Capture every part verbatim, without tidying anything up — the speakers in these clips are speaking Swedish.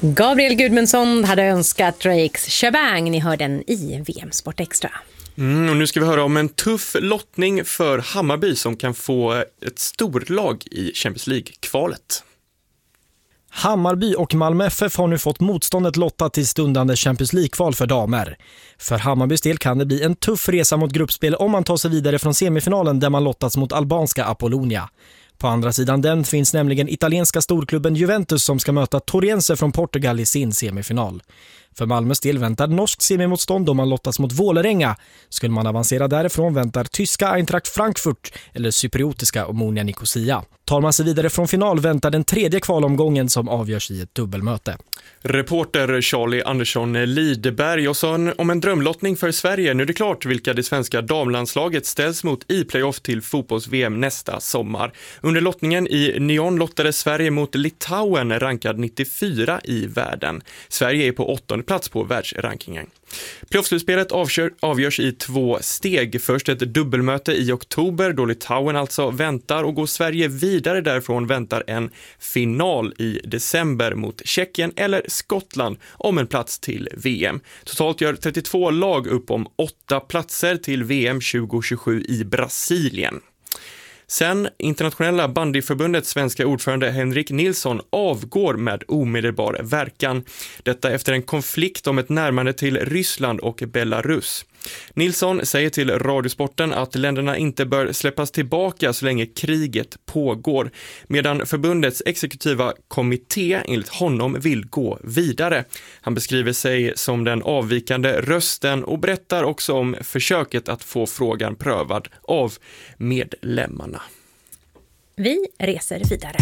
Gabriel Gudmundsson hade önskat Drakes Shabang. Ni hör den i V M Sport Extra. Mm, och nu ska vi höra om en tuff lottning för Hammarby som kan få ett storlag i Champions League-kvalet. Hammarby och Malmö F F har nu fått motståndet lottat till stundande Champions League-kval för damer. För Hammarbys del kan det bli en tuff resa mot gruppspel om man tar sig vidare från semifinalen där man lottats mot albanska Apollonia. På andra sidan den finns nämligen italienska storklubben Juventus som ska möta Torrense från Portugal i sin semifinal. För Malmös del väntar norsk semimotstånd om man lottas mot Vålerenga. Skulle man avancera därifrån väntar tyska Eintracht Frankfurt eller cypriotiska Omonia Nicosia. Tar man sig vidare från final väntar den tredje kvalomgången som avgörs i ett dubbelmöte. Reporter Charlie Andersson Lidberg och så om en drömlottning för Sverige. Nu är det klart vilka det svenska damlandslaget ställs mot i playoff till fotbolls-V M nästa sommar. Under lottningen i Nyon lottade Sverige mot Litauen rankad nittiofyra i världen. Sverige är på åttonde plats på världsrankingen. Playoffslutspelet avgörs i två steg. Först ett dubbelmöte i oktober då Litauen alltså väntar, och går Sverige vidare därifrån väntar en final i december mot Tjeckien eller Skottland om en plats till V M. Totalt gör trettiotvå lag upp om åtta platser till V M tjugo tjugosju i Brasilien. Sen internationella bandyförbundets svenska ordförande Henrik Nilsson avgår med omedelbar verkan. Detta efter en konflikt om ett närmande till Ryssland och Belarus. Nilsson säger till Radiosporten att länderna inte bör släppas tillbaka så länge kriget pågår, medan förbundets exekutiva kommitté enligt honom vill gå vidare. Han beskriver sig som den avvikande rösten och berättar också om försöket att få frågan prövad av medlemmarna. Vi reser vidare.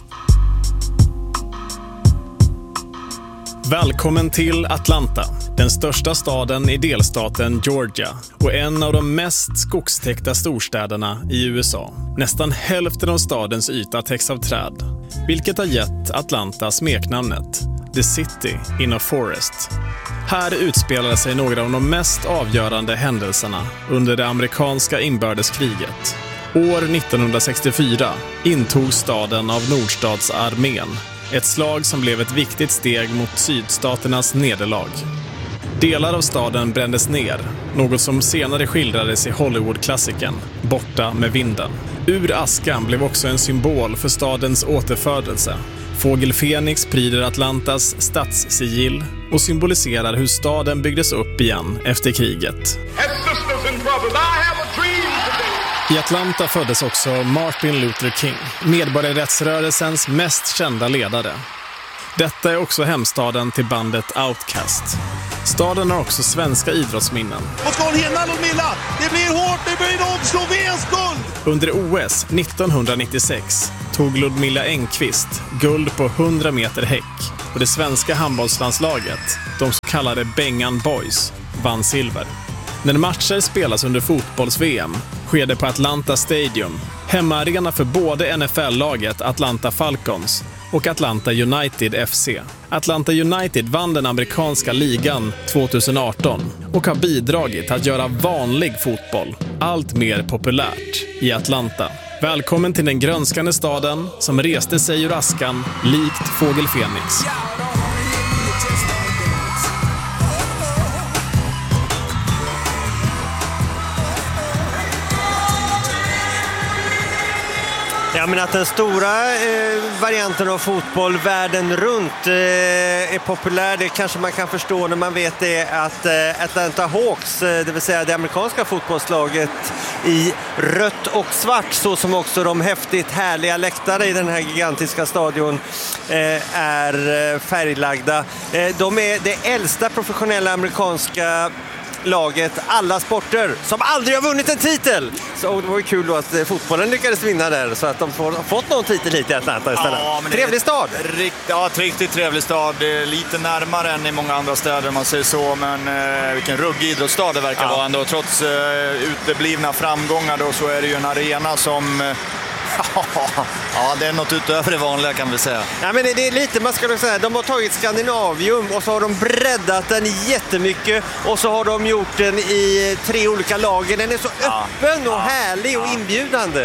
Välkommen till Atlanta, den största staden i delstaten Georgia och en av de mest skogstäckta storstäderna i U S A. Nästan hälften av stadens yta täcks av träd, vilket har gett Atlanta smeknamnet The City in a Forest. Här utspelade sig några av de mest avgörande händelserna under det amerikanska inbördeskriget. År nittonhundrasextiofyra intog staden av Nordstatsarmén, ett slag som blev ett viktigt steg mot sydstaternas nederlag. Delar av staden brändes ner, något som senare skildrades i Hollywood-klassikern Borta med vinden. Ur askan blev också en symbol för stadens återfödelse. Fågel Fenix pryder Atlantas stadssigill och symboliserar hur staden byggdes upp igen efter kriget. I Atlanta föddes också Martin Luther King, medborgarrättsrörelsens mest kända ledare. Detta är också hemstaden till bandet Outkast. Staden har också svenska idrottsminnen. Det blir hårt, det blir något Slovens guld! Under O S nittonhundranittiosex tog Ludmilla Engqvist guld på hundra meter häck, och det svenska handbollslandslaget, de så kallade Bengan Boys, vann silver. När matcher spelas under fotbolls-V M sker det på Atlanta Stadium, hemmaarena för både N F L-laget Atlanta Falcons och Atlanta United F C. Atlanta United vann den amerikanska ligan tjugoarton och har bidragit till att göra vanlig fotboll allt mer populärt i Atlanta. Välkommen till den grönskande staden som reste sig ur askan likt Fågel Fenix. Ja, men att den stora eh, varianten av fotboll världen runt eh, är populär, det kanske man kan förstå när man vet det att eh, Atlanta Hawks, eh, det vill säga det amerikanska fotbollslaget i rött och svart, så som också de häftigt härliga läktare i den här gigantiska stadion eh, är färglagda. Eh, de är det äldsta professionella amerikanska laget, alla sporter, som aldrig har vunnit en titel. Så det var ju kul då att fotbollen lyckades vinna där, så att de får, har fått någon titel hit i Atlanta istället. Ja, trevlig stad. Rikt, ja, riktigt trevlig stad. Det är lite närmare än i många andra städer om man säger så, men eh, vilken ruggig idrottsstad det verkar ja. vara ändå. Trots eh, uteblivna framgångar då, så är det ju en arena som eh, ja, det är något utöver det vanliga kan vi säga. Ja, men det, det är lite, man ska säga, de har tagit Skandinavium och så har de breddat den jättemycket och så har de gjort den i tre olika lager. Den är så ja. öppen och ja. härlig och ja. inbjudande.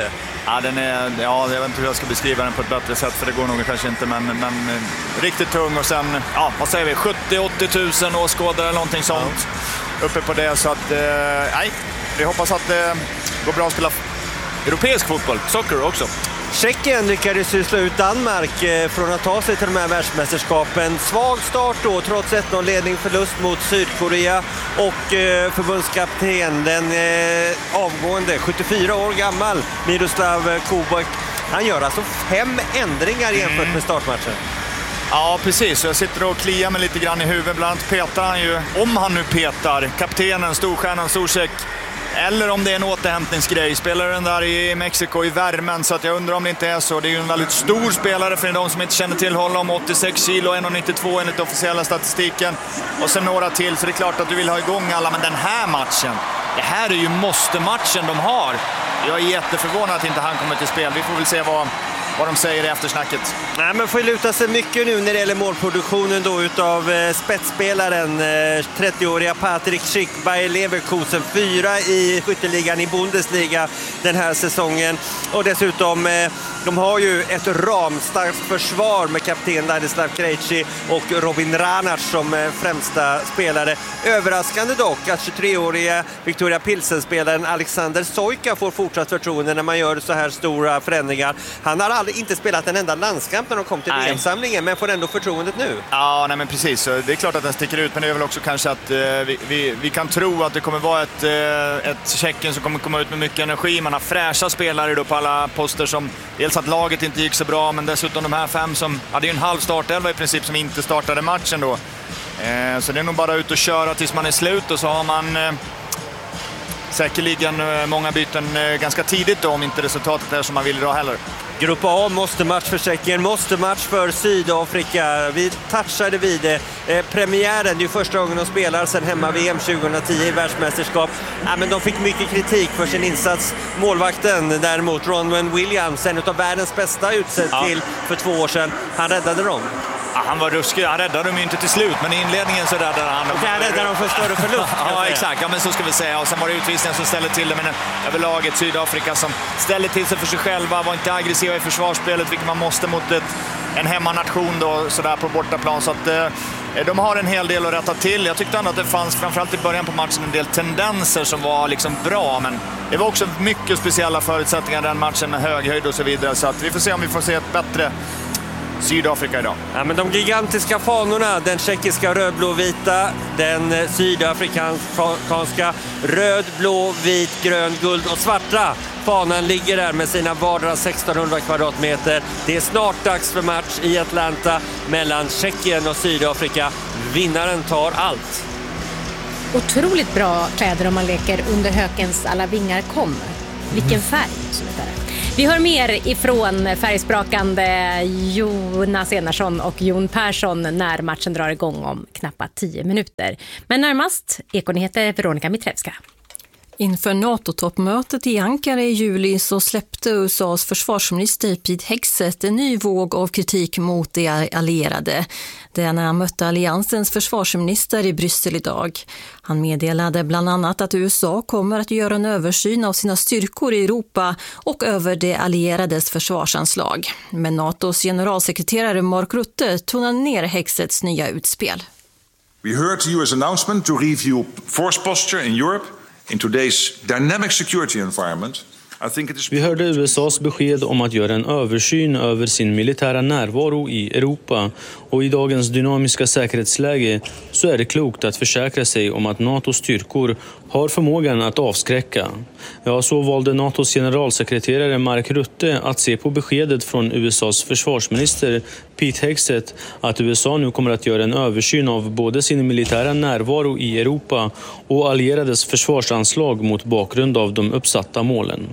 Ja, den är, ja, jag vet inte hur jag ska beskriva den på ett bättre sätt, för det går nog kanske inte, men, men riktigt tung. Och sen, ja, vad säger vi, sjuttio till åttio tusen åskådare eller någonting sånt uppe på det. Så att, eh, nej, vi hoppas att det går bra att spela europeisk fotboll, soccer också. Tjeckien lyckades ju slå ut Danmark eh, från att ta sig till de här världsmästerskapen. Svag start då, trots ett noll ledning förlust mot Sydkorea. Och eh, förbundskapten, den eh, avgående, sjuttiofyra år gammal, Miroslav Kubek, han gör alltså fem ändringar jämfört mm. med startmatchen. Ja, precis. Jag sitter och kliar mig lite grann i huvudet. Bland annat petar han ju, om han nu petar, kaptenen, storstjärnan Zuzek. Eller om det är en återhämtningsgrej. Spelar den där i Mexiko i värmen, så att jag undrar om det inte är så. Det är ju en väldigt stor spelare för de som inte känner till honom. åttiosex kilo, en komma nittiotvå enligt officiella statistiken. Och sen några till, så det är klart att du vill ha igång alla. Men den här matchen, det här är ju måste-matchen de har. Jag är jätteförvånad att inte han kommer till spel. Vi får väl se vad... vad de säger i eftersnacket. Nej, men får luta sig mycket nu när det gäller målproduktionen då utav eh, spetsspelaren eh, trettioåriga Patrik Schick, Bayer Leverkusen, fyra i skytteligan i Bundesliga den här säsongen. Och dessutom, eh, de har ju ett ramstarkt försvar med kapten Ladislav Krejci och Robin Ranac som eh, främsta spelare. Överraskande dock att tjugotre-åriga Victoria Pilsen-spelaren Alexander Sojka får fortsatt förtroende när man gör så här stora förändringar. Han har aldrig inte spelat en enda landskamp när de kom till V M-samlingen, men får ändå förtroendet nu. Ja, nej men precis. Det är klart att den sticker ut, men det är väl också kanske att eh, vi, vi, vi kan tro att det kommer vara ett, eh, ett Tjeckien som kommer komma ut med mycket energi. Man har fräscha spelare då på alla poster, som dels att laget inte gick så bra, men dessutom de här fem som hade ju en halv startelva i princip som inte startade matchen då. Eh, så det är nog bara ut och köra tills man är slut, och så har man eh, säkerligen eh, många byten eh, ganska tidigt då, om inte resultatet är som man vill idag heller. Grupp A måste match för Tjeckien, måste match för Sydafrika. Vi touchade vid det. Eh, premiären, det är första gången de spelar sedan hemma-V M tjugohundratio i världsmästerskap. Ja, men de fick mycket kritik för sin insats. Målvakten däremot, Ronwen Williams, en av världens bästa, utsett ja. till för två år sedan. Han räddade dem. Ja, han var ruskig. Han räddade dem ju inte till slut, men i inledningen så räddade han dem. Han räddade dem för större förlust. Ja, exakt. Ja, men så ska vi säga. Och sen var det utvisningen som ställde till det, men överlaget Sydafrika som ställde till sig för sig själva, var inte aggressiva i försvarsspelet, vilket man måste mot ett, en hemmanation då, sådär på bortaplan. Så att eh, de har en hel del att rätta till. Jag tyckte ändå att det fanns, framförallt i början på matchen, en del tendenser som var liksom bra, men det var också mycket speciella förutsättningar den matchen med hög höjd och så vidare. Så att vi får se om vi får se ett bättre Sydafrika idag. Ja, men de gigantiska fanorna, den tjeckiska röd-blå-vita, den sydafrikanska röd, blå, vit, grön, guld och svarta. Fanan ligger där med sina vardera sextonhundra kvadratmeter. Det är snart dags för match i Atlanta mellan Tjeckien och Sydafrika. Vinnaren tar allt. Otroligt bra kläder om man leker under hökens alla vingar kommer. Vilken färg och så vidare. Vi hör mer ifrån färgsprakande Jonas Enarsson och Jon Persson när matchen drar igång om knappt tio minuter. Men närmast Ekonyheter Veronica Mitrevska. Inför NATO-toppmötet i Ankara i juli så släppte U S A:s försvarsminister Pete Hegseth en ny våg av kritik mot de allierade. Det är när han mötte alliansens försvarsminister i Bryssel idag. Han meddelade bland annat att U S A kommer att göra en översyn av sina styrkor i Europa och över de allierades försvarsanslag. Men NATOs generalsekreterare Mark Rutte tonade ner Hegseths nya utspel. We heard the U S announcement to review force posture in Europe. In today's dynamic security environment, I think it is... Vi hörde U S A:s besked om att göra en översyn över sin militära närvaro i Europa, och i dagens dynamiska säkerhetsläge så är det klokt att försäkra sig om att NATOs styrkor har förmågan att avskräcka. Ja, så valde NATOs generalsekreterare Mark Rutte att se på beskedet från U S A:s försvarsminister Pete Hegseth att U S A nu kommer att göra en översyn av både sin militära närvaro i Europa och allierades försvarsanslag mot bakgrund av de uppsatta målen.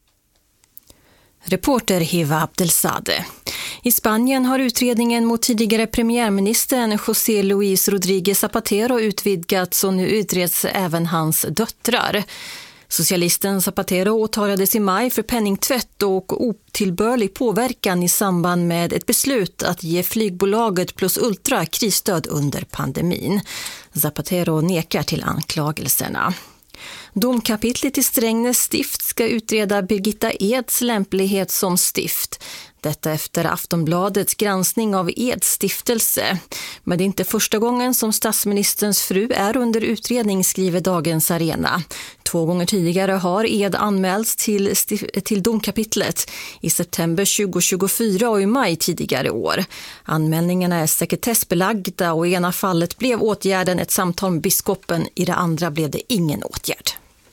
Reporter Hiva Abdelzadeh. I Spanien har utredningen mot tidigare premiärministern José Luis Rodríguez Zapatero utvidgats, och nu utreds även hans döttrar. Socialisten Zapatero åtalades i maj för penningtvätt och otillbörlig påverkan i samband med ett beslut att ge flygbolaget Plus Ultra krisstöd under pandemin. Zapatero nekar till anklagelserna. Domkapitlet i Strängnäs stift ska utreda Birgitta Eds lämplighet som stift. Detta efter Aftonbladets granskning av Eds stiftelse. Men det är inte första gången som statsministerns fru är under utredning, skriver Dagens Arena. Två gånger tidigare har Ed anmälts till, till domkapitlet i september tjugohundratjugofyra och i maj tidigare år. Anmälningarna är sekretessbelagda och i ena fallet blev åtgärden ett samtal med biskopen, i det andra blev det ingen åtgärd.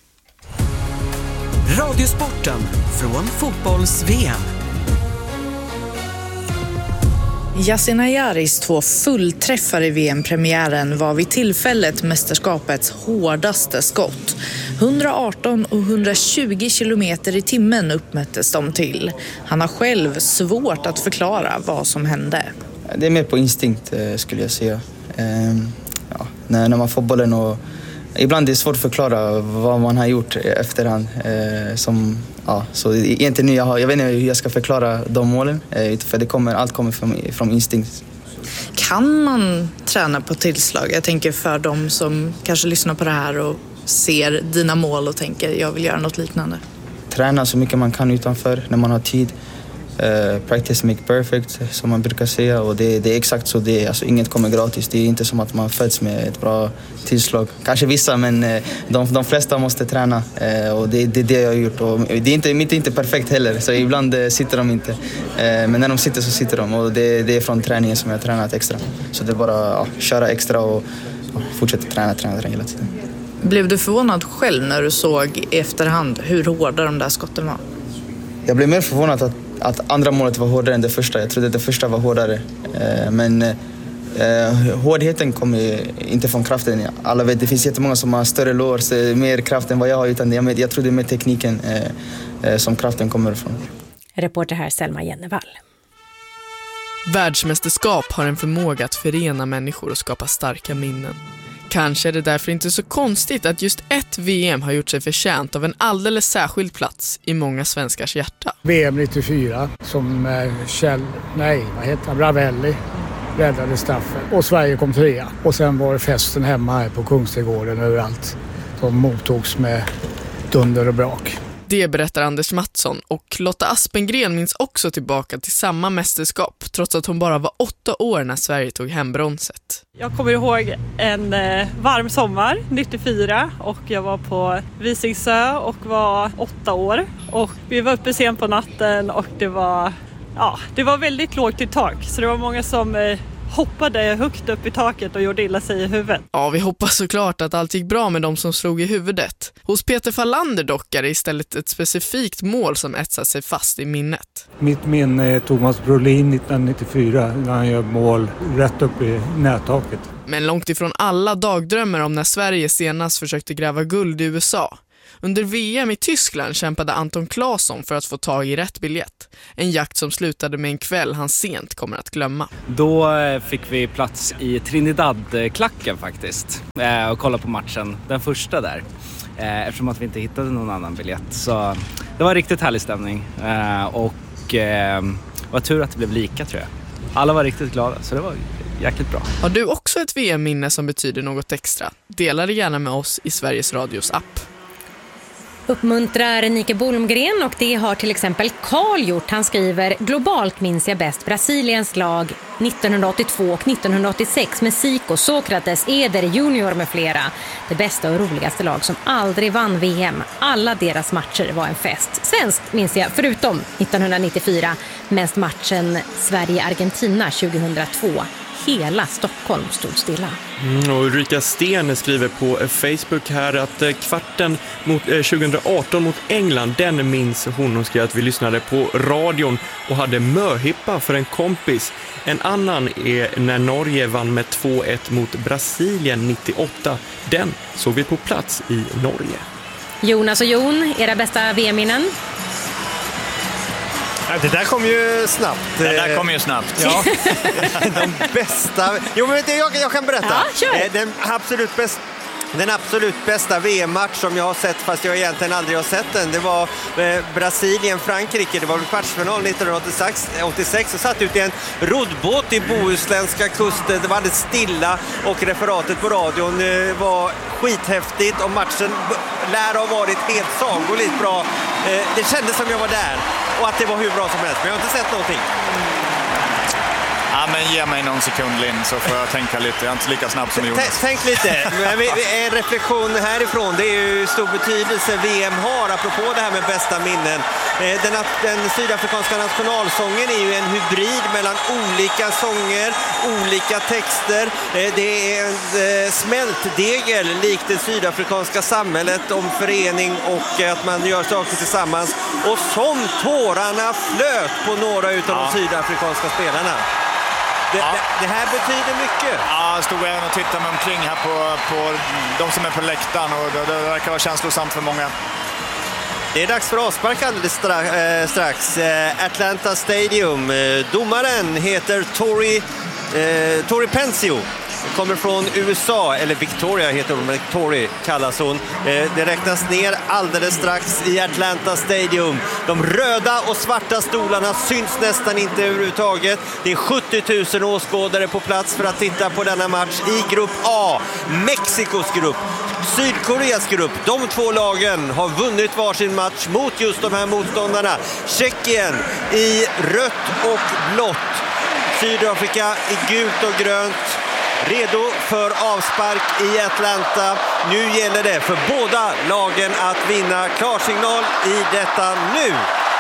Radiosporten från fotbolls-V M. Yasin Ayaris två fullträffar i V M-premiären var vid tillfället mästerskapets hårdaste skott. hundraarton och hundratjugo kilometer i timmen uppmättes de till. Han har själv svårt att förklara vad som hände. Det är mer på instinkt, skulle jag säga. Ja, när, när man får bollen och ibland är det svårt att förklara vad man har gjort efterhand. Som, ja, så egentligen nu, jag, har, jag vet inte hur jag ska förklara de målen. För det kommer, allt kommer från, från instinkt. Kan man träna på tillslag? Jag tänker för de som kanske lyssnar på det här och ser dina mål och tänker jag vill göra något liknande. Träna så mycket man kan utanför när man har tid. Uh, practice make perfect, som man brukar säga, och det, det är exakt så. Det är, alltså, inget kommer gratis. Det är inte som att man föds med ett bra tillslag. Kanske vissa, men uh, de, de flesta måste träna, uh, och det, det är det jag har gjort. Och det är inte, mitt är inte perfekt heller, så ibland uh, sitter de inte. Uh, men när de sitter så sitter de, och det, det är från träningen som jag har tränat extra. Så det är bara uh, köra extra och uh, fortsätta träna, träna, träna hela tiden. Blev du förvånad själv när du såg i efterhand hur hårda de där skotten var? Jag blev mer förvånad att att andra målet var hårdare än det första. Jag trodde att det första var hårdare. Men eh, hårdheten kommer inte från kraften. Alla vet, det finns jättemånga som har större lår, så mer kraft än vad jag har. Utan jag, jag trodde med tekniken eh, som kraften kommer ifrån. Reporter här Selma Jennevall. Världsmästerskap har en förmåga att förena människor och skapa starka minnen. Kanske är det därför inte så konstigt att just ett V M har gjort sig förtjänt av en alldeles särskild plats i många svenskars hjärta. V M nittiofyra som Kjell, nej, vad heter han, Ravelli räddade straffen och Sverige kom trea. Och sen var det festen hemma här på Kungsträdgården överallt. De mottogs med dunder och brak. Det berättar Anders Mattsson, och Lotta Aspengren minns också tillbaka till samma mästerskap trots att hon bara var åtta år när Sverige tog hem bronset. Jag kommer ihåg en eh, varm sommar nittiofyra och jag var på Visingsö och var åtta år. Och vi var uppe sent på natten och det var, ja, det var väldigt lågt i tak, så det var många som eh, hoppade högt upp i taket och gjorde illa sig i huvudet. Ja, vi hoppas såklart att allt gick bra med de som slog i huvudet. Hos Peter Fallander dock är det istället ett specifikt mål som etsat sig fast i minnet. Mitt minne är Thomas Brolin nittonhundranittiofyra när han gör mål rätt upp i nättaket. Men långt ifrån alla dagdrömmer om när Sverige senast försökte gräva guld i U S A. Under V M i Tyskland kämpade Anton Claesson för att få tag i rätt biljett. En jakt som slutade med en kväll han sent kommer att glömma. Då fick vi plats i Trinidad-klacken faktiskt och kolla på matchen, den första där. Eftersom att vi inte hittade någon annan biljett. Så det var en riktigt härlig stämning och det var tur att det blev lika, tror jag. Alla var riktigt glada, så det var jäkligt bra. Har du också ett V M-minne som betyder något extra? Dela det gärna med oss i Sveriges Radios app. Uppmuntrar Nike Bolmgren, och det har till exempel Karl gjort. Han skriver: globalt minns jag bäst Brasiliens lag nittonhundraåttiotvå och nittonhundraåttiosex med Zico, Sokrates, Eder, Junior med flera. Det bästa och roligaste lag som aldrig vann V M. Alla deras matcher var en fest. Svenskt minns jag, förutom nittonhundranittiofyra, mest matchen Sverige-Argentina tjugohundratvå. Hela Stockholm stod stilla. Mm, och Ulrika Sten skriver på Facebook här att kvarten mot, eh, tjugohundraarton mot England, den minns hon. Hon skrev att vi lyssnade på radion och hade möhippa för en kompis. En annan är när Norge vann med två ett mot Brasilien nittioåtta. Den såg vi på plats i Norge. Jonas och Jon, era bästa V M-minnen? Det där kom ju snabbt. Det där kom ju snabbt. Ja. De bästa... Jo, men det, jag, jag kan berätta. Ja, kör. Den absolut bästa... Den absolut bästa V M-match som jag har sett, fast jag egentligen aldrig har sett den, det var eh, Brasilien-Frankrike. Det var väl kvartsfinal nittonhundraåttiosex och satt ut i en roddbåt i bohuslänska kusten. Det var alldeles stilla och referatet på radion eh, var skithäftigt och matchen lär ha varit helt sagoligt bra. Eh, det kändes som jag var där och att det var hur bra som helst, men jag har inte sett någonting. Ja, men ge mig någon sekund, Linn, så får jag tänka lite. Jag är inte lika snabb som Jonas. Tänk lite. En reflektion härifrån. Det är ju stor betydelse V M har, apropå det här med bästa minnen. Den, den sydafrikanska nationalsången är ju en hybrid mellan olika sånger, olika texter. Det är en smältdegel likt det sydafrikanska samhället om förening och att man gör saker tillsammans. Och som tårarna flöt på några utav ja. de sydafrikanska spelarna. Det, ja. det, det här betyder mycket. Ja, jag stod även och tittade mig omkring här på, på de som är på läktaren och det, det verkar vara känslosamt för många. Det är dags för avspark alldeles strax. Eh, strax. Eh, Atlanta Stadium. Eh, domaren heter Tori, eh, Tori Pensio. Kommer från U S A, eller Victoria heter hon, men Tori kallas hon. Eh, det räknas ner alldeles strax i Atlanta Stadium. De röda och svarta stolarna syns nästan inte överhuvudtaget. Det är sjuttio tusen åskådare på plats för att titta på denna match i grupp A. Mexikos grupp, Sydkoreas grupp. De två lagen har vunnit varsin match mot just de här motståndarna. Tjeckien i rött och blått. Sydafrika i gult och grönt. Redo för avspark i Atlanta. Nu gäller det för båda lagen att vinna. Klarsignal i detta nu.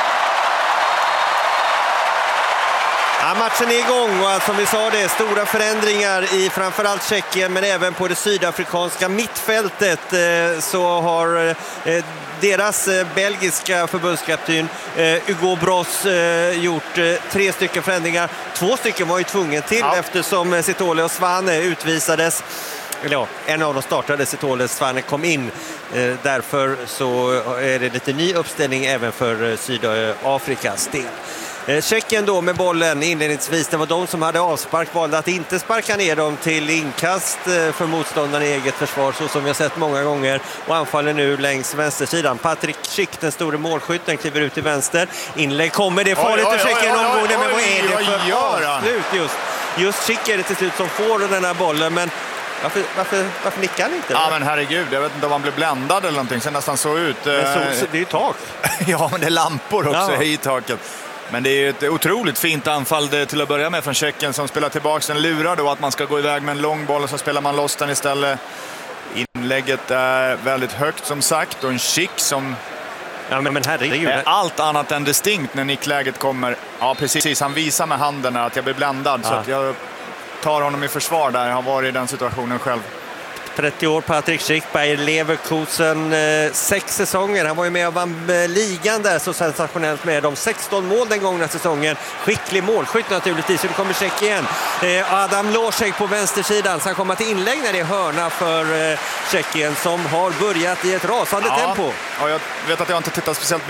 Ja, matchen är igång och som vi sa det, stora förändringar i framförallt Tjeckien men även på det sydafrikanska mittfältet eh, så har eh, deras eh, belgiska förbundskapten eh, Hugo Bross eh, gjort eh, tre stycken förändringar. Två stycken var ju tvungen till ja. eftersom eh, Sitole och Svane utvisades. Eller ja, en av dem startade, Sitole, Svane kom in. Eh, därför så är det lite ny uppställning även för eh, Sydafrikas del. Tjeckien då med bollen inledningsvis, det var de som hade avspark, valde att inte sparka ner dem till inkast för motståndaren i eget försvar så som vi har sett många gånger och anfaller nu längs vänstersidan. Patrik Schick, den store målskytten, kliver ut till vänster. Inlägg kommer, det är farligt för Tjeckien omgående, men vad är det för avslut just? Just Schick är det till slut som får den här bollen, men Varför, varför, varför nickar han inte? Ja, men herregud, jag vet inte om han blev bländad eller någonting, sen nästan så ut. Men så, så, det är ju tak. Ja, men det är lampor också ja. i taket. Men det är ett otroligt fint anfall till att börja med från Tjeckien som spelar tillbaka en lurar då att man ska gå iväg med en lång boll och så spelar man loss den istället. Inlägget är väldigt högt som sagt och en Schick som ja, men, men herregud. är allt annat än distinkt när nickläget kommer. Ja, precis. Han visar med handen att jag blir bländad ja. så att jag tar honom i försvar där. Jag har varit i den situationen själv. trettio år, Patrik Schick, Bayer Leverkusen, eh, sex säsonger. Han var ju med och vann eh, ligan där så sensationellt med de sexton mål den gångna säsongen. Skicklig målskytt naturligtvis. Så det kommer Tjeck igen. Eh, Adam Lošek på vänstersidan. Så han kommer till inlägg när det är hörna för eh, Tjeckien som har börjat i ett rasande ja, tempo. Och jag vet att jag inte tittat speciellt